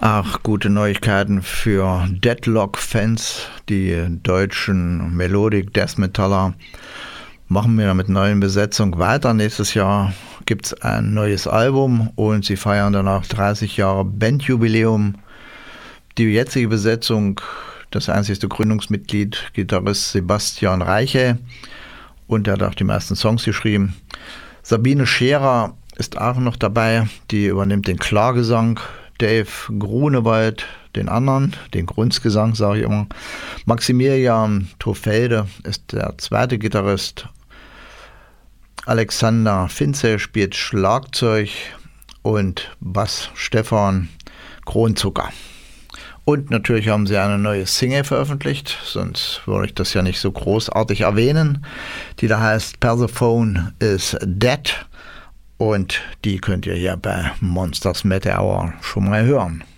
Ach, gute Neuigkeiten für Deadlock-Fans. Die deutschen Melodic Death Metaller machen wir mit neuen Besetzung weiter. Nächstes Jahr gibt es ein neues Album und sie feiern danach 30 Jahre Bandjubiläum. Die jetzige Besetzung, das einzigste Gründungsmitglied, Gitarrist Sebastian Reiche, und der hat auch die meisten Songs geschrieben. Sabine Scherer ist auch noch dabei, die übernimmt den Klargesang. Dave Grunewald den anderen, den Grundgesang sage ich immer. Maximilian Tofelde ist der zweite Gitarrist. Alexander Finze spielt Schlagzeug und Bass Stefan Kronzucker. Und natürlich haben sie eine neue Single veröffentlicht, sonst würde ich das ja nicht so großartig erwähnen, die da heißt Persephone is Dead, und die könnt ihr hier bei Monsters Meteor schon mal hören.